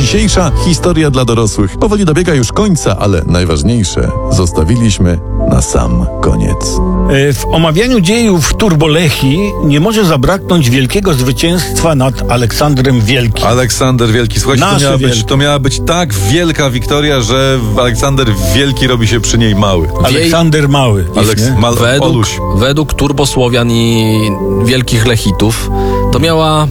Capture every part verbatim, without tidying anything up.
Dzisiejsza historia dla dorosłych powoli dobiega już końca, ale najważniejsze zostawiliśmy na sam koniec. W omawianiu dziejów Turbolechii nie może zabraknąć wielkiego zwycięstwa nad Aleksandrem Wielkim. Aleksander Wielki. Słuchajcie, to miała, być, to miała być tak wielka wiktoria, że Aleksander Wielki robi się przy niej mały. Aleksander Mały. Aleks, mal, według, według Turbosłowian i wielkich Lechitów to miała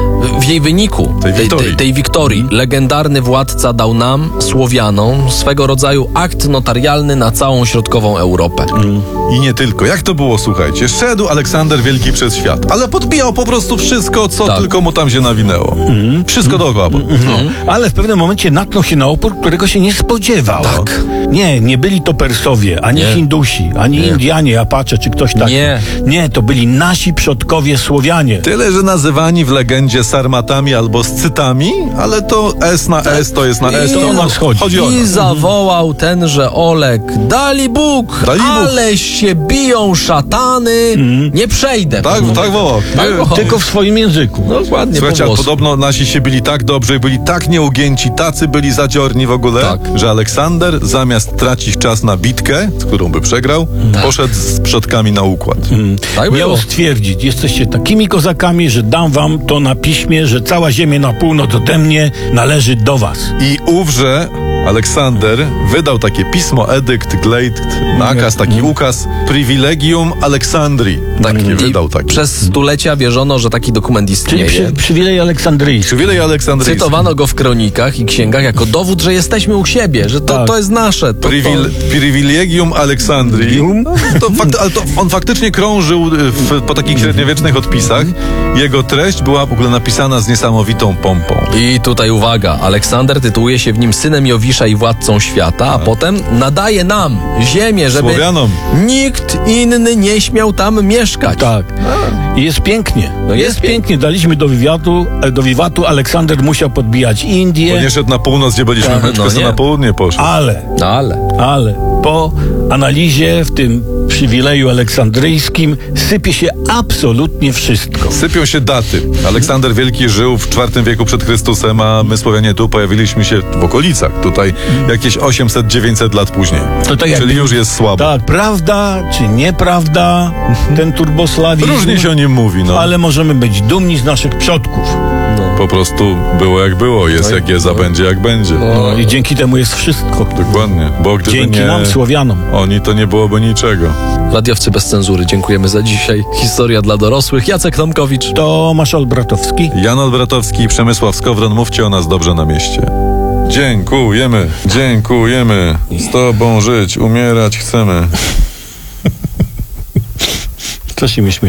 w jej wyniku tej wiktorii. Tej, tej, tej wiktorii legendarny władca dał nam, Słowianom, swego rodzaju akt notarialny na całą środkową Europę. Mm. I nie tylko. Jak to było, słuchajcie? Szedł Aleksander Wielki przez świat, ale podbijał po prostu wszystko, co tak. tylko mu tam się nawinęło. Mm. Wszystko mm. dookoła. Mm. No. Ale w pewnym momencie natknął się na opór, którego się nie spodziewał. Tak. Nie, nie byli to Persowie, ani nie. Hindusi, ani nie. Indianie, Apache, czy ktoś taki. Nie. Nie, to byli nasi przodkowie Słowianie. Tyle, że nazywani w legendzie Sarmatami albo Scytami, ale to S na S to jest na S. To o nas chodzi. chodzi o I nas. zawołał tenże Olek: Dali Bóg, Dali Bóg. ale się biją szatany, mm. nie przejdę. Tak, tak wołał. Tak wołał. Tylko w swoim języku. Dokładnie. Słuchajcie, po a podobno nasi się byli tak dobrze i byli tak nieugięci, tacy byli zadziorni w ogóle, tak. że Aleksander zamiast tracić czas na bitkę, z którą by przegrał, tak. poszedł z przodkami na układ. Mm. Tak Miał stwierdzić: jesteście takimi kozakami, że dam wam to na piśmie, że cała ziemia na północ ode mnie należy do was. I ówże Aleksander wydał takie pismo, edykt, glejt, nakaz, taki ukaz, Privilegium Aleksandrii. Tak, nie wydał taki. Przez stulecia wierzono, że taki dokument istnieje. Czyli przy, przywilej aleksandryjski. Przywilej aleksandryjski. Cytowano go w kronikach i księgach jako dowód, że jesteśmy u siebie, że to, tak. to jest nasze. To, Privil, to... Privilegium Aleksandrii. To fakt, ale to on faktycznie krążył w, po takich średniowiecznych odpisach. Jego treść była w ogóle napisana z niesamowitą pompą. I tutaj uwaga, Aleksander tytułuje się w nim synem Jowisza i władcą świata, a, a potem nadaje nam ziemię, żeby Słowianom. nikt inny nie śmiał tam mieszkać. Tak. I jest pięknie. No jest, jest pięknie. Daliśmy do wywiadu, do wiwatu. Aleksander musiał podbijać Indię. Bo nie szedł na północ, gdzie byliśmy, tak, tylko no na południe poszedł. Ale, ale, ale po analizie w tym przywileju aleksandryjskim sypie się absolutnie wszystko. Sypią się daty. Aleksander Wielki żył w czwartym wieku przed Chrystusem, a my Słowianie tu pojawiliśmy się w okolicach. Tutaj jakieś osiemset dziewięćset lat później. To tak Czyli jak, już jest słabo. Tak, prawda czy nieprawda, ten turbosławizm. Różnie się o nim mówi, no. Ale możemy być dumni z naszych przodków. No. Po prostu było jak było, jest no jak jest, a będzie jak będzie. No, i dzięki temu jest wszystko. Dokładnie. Bo gdyby dzięki nie nam, Słowianom. Oni, to nie byłoby niczego. Radiowcy bez cenzury, dziękujemy za dzisiaj. Historia dla dorosłych. Jacek Tomkowicz. Tomasz Olbratowski. Jan Olbratowski i Przemysław Skowron. Mówcie o nas dobrze na mieście. Dziękujemy, dziękujemy. Z tobą żyć, umierać chcemy. Co się mi śmieszy?